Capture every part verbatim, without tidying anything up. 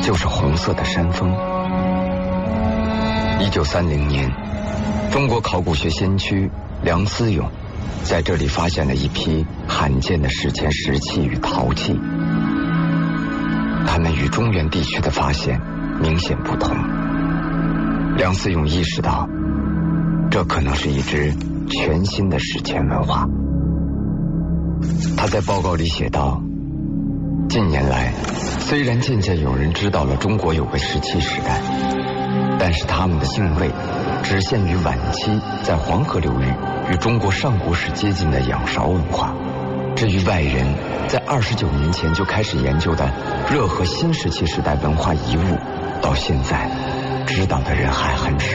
就是红色的山峰。一九三零年，中国考古学先驱梁思永在这里发现了一批罕见的史前石器与陶器，它们与中原地区的发现明显不同。梁思永意识到，这可能是一支全新的史前文化。他在报告里写道，近年来虽然渐渐有人知道了中国有个石器时代，但是他们的兴味只限于晚期在黄河流域与中国上古史接近的仰韶文化。至于外人在二十九年前就开始研究的热河新石器时代文化遗物，到现在知道的人还很少。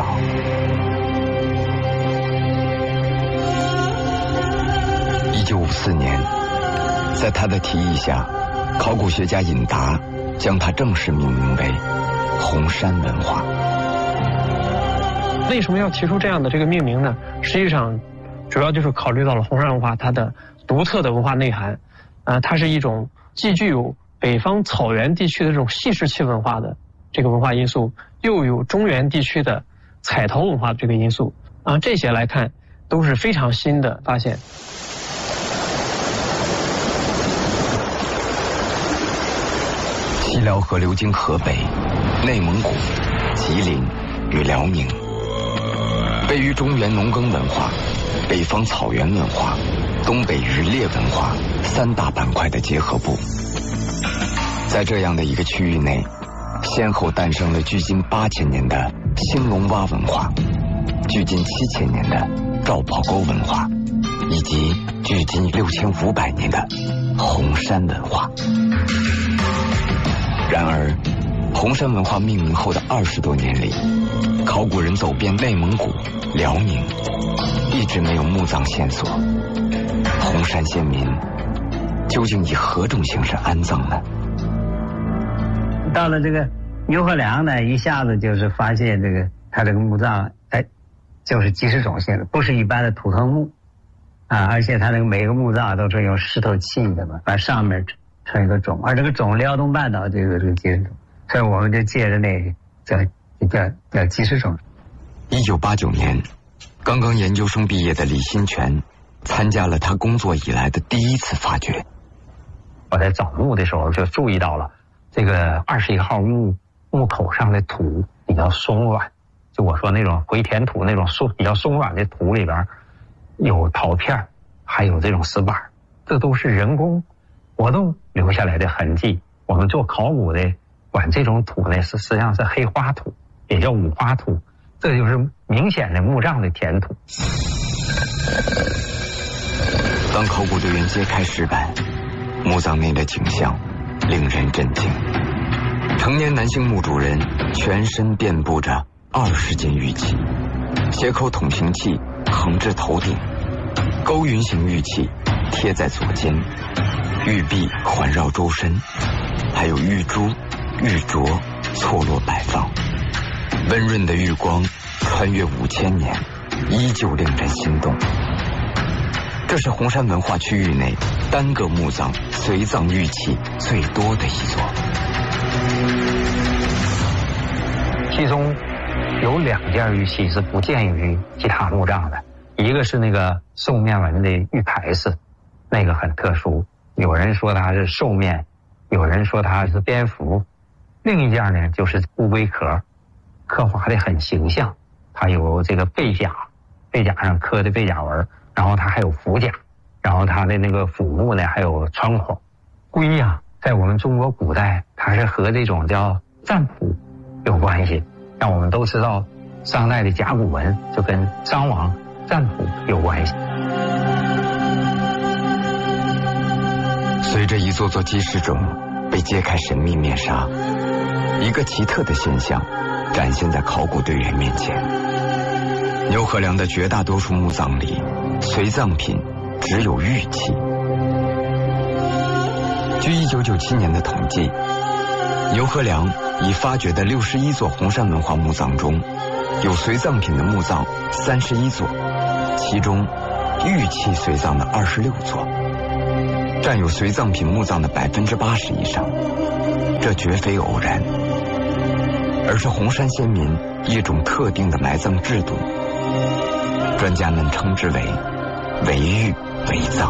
一九五四年，在他的提议下，考古学家尹达将它正式命名为红山文化。 为什么要提出这样的这个命名呢？实际上主要就是考虑到了红山文化它的独特的文化内涵。呃，它是一种既具有北方草原地区的这种细石器文化的这个文化因素，又有中原地区的彩陶文化这个因素啊，这些来看都是非常新的发现。 西辽河流经河北、内蒙古、吉林与辽宁，位于中原农耕文化、北方草原文化、东北渔猎文化三大板块的结合部。在这样的一个区域内，先后诞生了距今八千年的兴隆洼文化，距今七千年的赵堡沟文化，以及距今六千五百年的红山文化。然而，红山文化命名后的二十多年里，考古人走遍内蒙古、辽宁，一直没有墓葬线索。红山先民究竟以何种形式安葬呢？ 到了这个牛河梁呢，一下子就是发现这个它这个墓葬，哎，就是鸡石冢形的，不是一般的土坑墓啊，而且它那个每个墓葬都是用石头砌的嘛，把上面成一个冢，而这个冢辽东半岛这个这个鸡石冢，所以我们就借着那个叫叫叫鸡石冢。 一九八九年，刚刚研究生毕业的李新全参加了他工作以来的第一次发掘。 我在找墓的时候就注意到了这个二十一号墓墓口上的土比较松软，就我说那种回填土那种松比较松软的土里边有陶片，还有这种石板，这都是人工活动留下来的痕迹。我们做考古的管这种土呢是实际上是黑花土，也叫五花土，这就是明显的墓葬的填土。 当考古队员揭开石板，墓葬内的景象令人震惊。成年男性墓主人全身遍布着二十件玉器，斜口筒形器横至头顶，勾云形玉器贴在左肩，玉璧环绕周身，还有玉珠、玉镯错落摆放。温润的玉光穿越五千年，依旧令人心动。这是红山文化区域内单个墓葬随葬玉器最多的一座。 其中有两件玉器是不见于其他墓葬的，一个是那个兽面纹的玉牌子，那个很特殊，有人说它是兽面，有人说它是蝙蝠。另一件呢就是乌龟壳，刻画的很形象，它有这个背甲，背甲上刻的背甲纹，然后它还有腹甲，然后它的那个腹部呢还有穿孔。龟呀、啊，在我们中国古代它是和这种叫占卜有关系，让我们都知道商代的甲骨文就跟商王占卜有关系。 随着一座座鸡石冢被揭开神秘面纱，一个奇特的现象展现在考古队员面前。牛河梁的绝大多数墓葬里，随葬品只有玉器。据一九九七年的统计，牛河梁已发掘的六十一座红山文化墓葬中，有随葬品的墓葬三十一座，其中玉器随葬的二十六座，占有随葬品墓葬的百分之八十以上。这绝非偶然， 而是红山先民一种特定的埋葬制度。专家们称之为围玉围葬。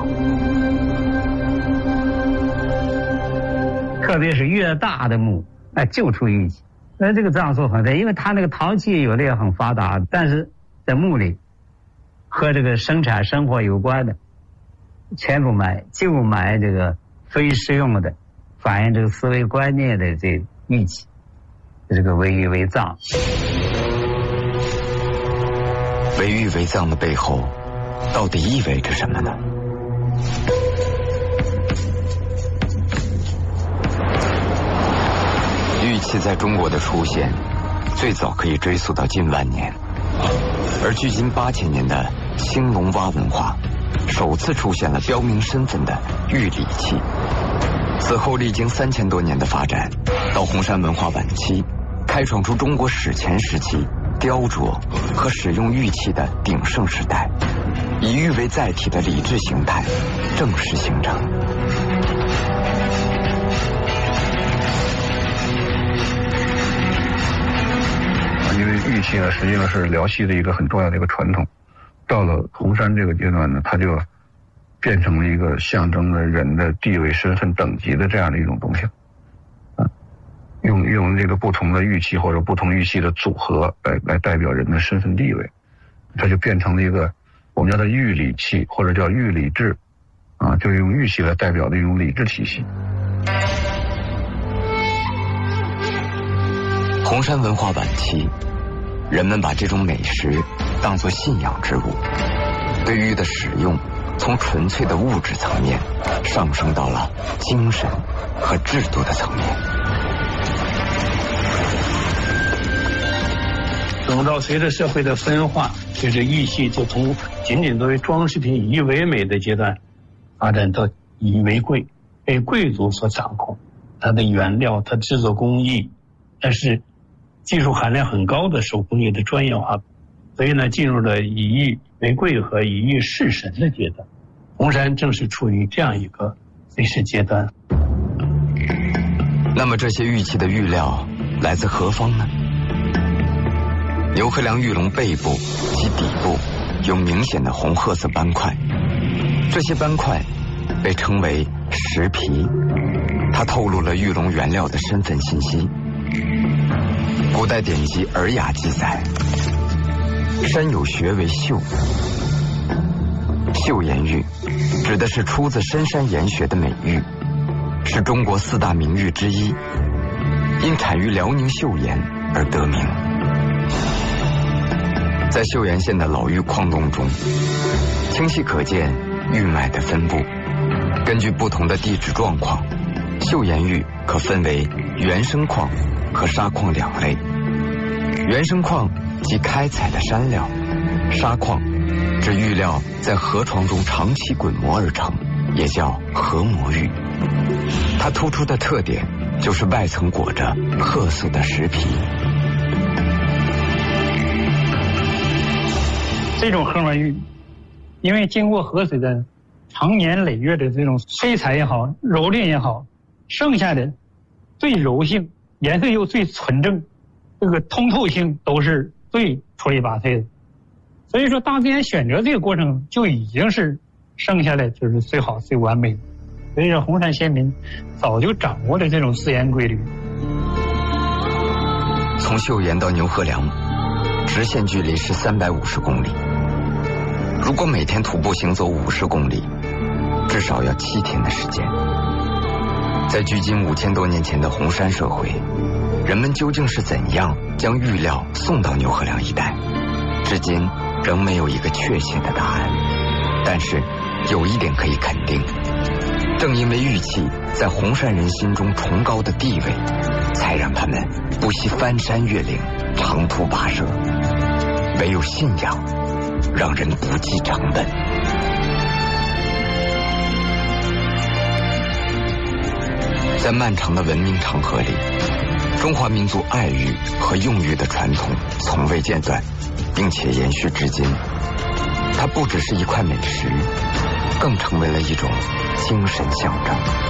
特别是越大的墓，哎，就出玉器。那这个葬术很对，因为它那个陶器有的也很发达，但是在墓里和这个生产生活有关的，全部买，就买这个非实用的，反映这个思维观念的这玉器，这个围玉围葬。 围玉围葬的背后，到底意味着什么呢？玉器在中国的出现，最早可以追溯到近万年，而距今八千年的兴隆洼文化，首次出现了标明身份的玉礼器。此后历经三千多年的发展，到红山文化晚期，开创出中国史前时期雕琢和使用玉器的鼎盛时代，以玉为载体的礼制形态正式形成。 因为玉器呢，实际上是辽西的一个很重要的一个传统。到了红山这个阶段呢，它就变成了一个象征着人的地位、身份、等级的这样的一种东西。嗯，用用这个不同的玉器或者不同玉器的组合来来代表人的身份地位，它就变成了一个我们叫它玉礼器或者叫玉礼制，啊，就是用玉器来代表的一种礼制体系。 红山文化晚期，人们把这种美食当作信仰之物，对玉的使用从纯粹的物质层面上升到了精神和制度的层面。 等到随着社会的分化，随着玉器就从仅仅作为装饰品以玉为美的阶段，发展到以玉为贵，被贵族所掌控，它的原料、它制作工艺，但是技术含量很高的手工业的专业化，所以呢，进入了以玉为贵和以玉事神的阶段。红山正是处于这样一个历史阶段。 那么这些玉器的玉料来自何方呢？牛河梁玉龙背部及底部有明显的红褐色斑块，这些斑块被称为石皮，它透露了玉龙原料的身份信息。古代典籍《尔雅》记载，山有穴为岫，岫岩玉指的是出自深山岩穴的美玉，是中国四大名玉之一，因产于辽宁岫岩而得名。在岫岩县的老玉矿洞中，清晰可见玉脉的分布。根据不同的地质状况，岫岩玉可分为原生矿和砂矿两类。原生矿即开采的山料，砂矿指玉料在河床中长期滚磨而成，也叫河磨玉。它突出的特点就是外层裹着褐色的石皮。 这种河磨玉，因为经过河水的长年累月的这种摧残也好、蹂躏也好，剩下的最柔性、颜色又最纯正，这个通透性都是最出类拔萃的。所以说，大自然选择这个过程就已经是剩下来就是最好、最完美的。所以说，红山先民早就掌握了这种自然规律。 从岫岩到牛河梁，直线距离是三百五十公里。如果每天徒步行走五十公里，至少要七天的时间。在距今五千多年前的红山社会，人们究竟是怎样将玉料送到牛河梁一带，至今仍没有一个确切的答案。但是有一点可以肯定，正因为玉器在红山人心中崇高的地位，才让他们不惜翻山越岭，长途跋涉。唯有信仰让人不计成本。在漫长的文明长河里，中华民族爱玉和用玉的传统从未间断，并且延续至今。它不只是一块美食，更成为了一种精神象征。